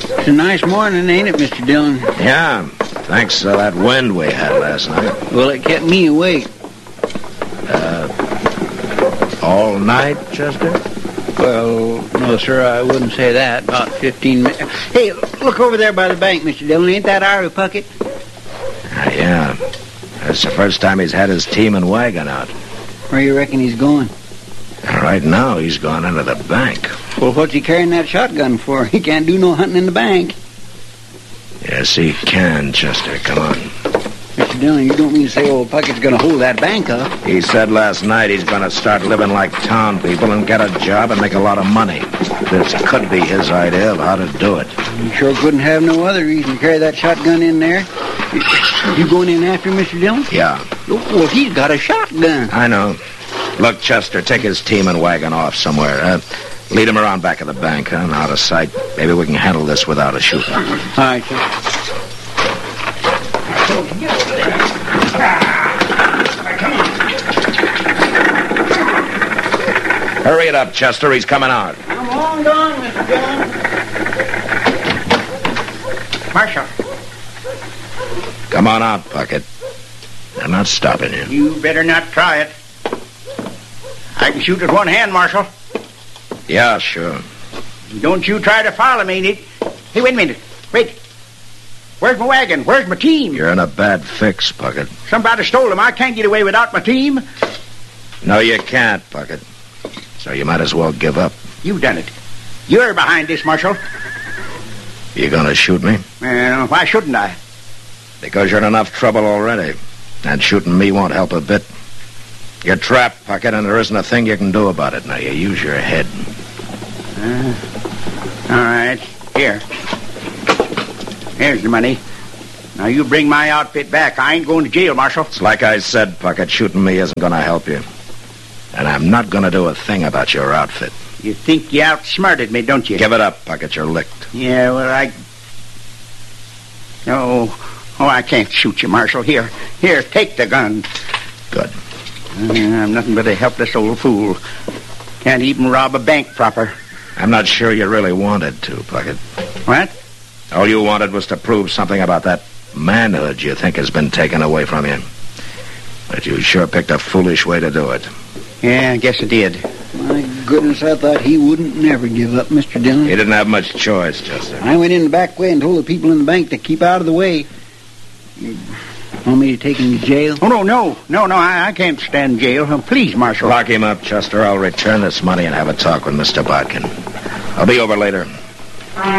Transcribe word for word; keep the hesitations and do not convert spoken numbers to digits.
It's a nice morning, ain't it, Mister Dillon? Yeah, thanks to that wind we had last night. Well, it kept me awake. Uh, all night, Chester? Well, no, sir, I wouldn't say that. About fifteen minutes. Hey, look over there by the bank, Mister Dillon. Ain't that Ira Puckett? Uh, yeah. That's the first time he's had his team and wagon out. Where you reckon he's going? Right now, he's gone into the bank. Well, what's he carrying that shotgun for? He can't do no hunting in the bank. Yes, he can, Chester. Come on. Mister Dillon, you don't mean to say old Puckett's going to hold that bank up? He said last night he's going to start living like town people and get a job and make a lot of money. This could be his idea of how to do it. You sure couldn't have no other reason to carry that shotgun in there. You going in after him, Mister Dillon? Yeah. Well, he's got a shotgun. I know. Look, Chester, take his team and wagon off somewhere. Uh, lead him around back of the bank, huh? Out of sight. Maybe we can handle this without a shooter. All right, sir. Hurry it up, Chester. He's coming out. I'm long gone, Mister Dillon. Marshal. Come on out, Puckett. I'm not stopping you. You better not try it. I can shoot with one hand, Marshal. Yeah, sure. Don't you try to follow me, Nick. Hey, wait a minute. Wait. Where's my wagon? Where's my team? You're in a bad fix, Puckett. Somebody stole them. I can't get away without my team. No, you can't, Puckett. So you might as well give up. You've done it. You're behind this, Marshal. You gonna shoot me? Well, why shouldn't I? Because you're in enough trouble already. And shooting me won't help a bit. You're trapped, Puckett, and there isn't a thing you can do about it. Now, you use your head. Uh, all right. Here. Here's the money. Now, you bring my outfit back. I ain't going to jail, Marshal. It's like I said, Puckett, shooting me isn't going to help you. And I'm not going to do a thing about your outfit. You think you outsmarted me, don't you? Give it up, Puckett. You're licked. Yeah, well, I... Oh, oh, I can't shoot you, Marshal. Here, here, take the gun. Good. Uh, I'm nothing but a helpless old fool. Can't even rob a bank proper. I'm not sure you really wanted to, Puckett. What? All you wanted was to prove something about that manhood you think has been taken away from you. But you sure picked a foolish way to do it. Yeah, I guess I did. My goodness, I thought he wouldn't never give up, Mister Dillon. He didn't have much choice, Chester. I went in the back way and told the people in the bank to keep out of the way. You want me to take him to jail? Oh, no, no. No, no, I, I can't stand jail. Oh, please, Marshal. Lock him up, Chester. I'll return this money and have a talk with Mister Bodkin. I'll be over later.